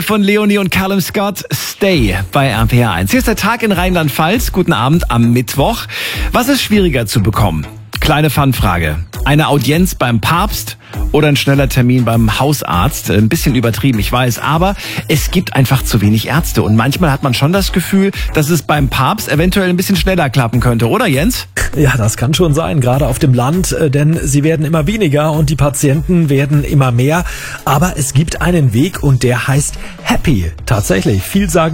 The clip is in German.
Von Leonie und Callum Scott, Stay bei RPR1. Hier ist der Tag in Rheinland-Pfalz. Guten Abend am Mittwoch. Was ist schwieriger zu bekommen? Kleine Fanfrage. Eine Audienz beim Papst oder ein schneller Termin beim Hausarzt? Ein bisschen übertrieben, ich weiß, aber es gibt einfach zu wenig Ärzte. Und manchmal hat man schon das Gefühl, dass es beim Papst eventuell ein bisschen schneller klappen könnte, oder Jens? Ja, das kann schon sein, gerade auf dem Land, denn sie werden immer weniger und die Patienten werden immer mehr. Aber es gibt einen Weg und der heißt Happy. Tatsächlich, vielsagend.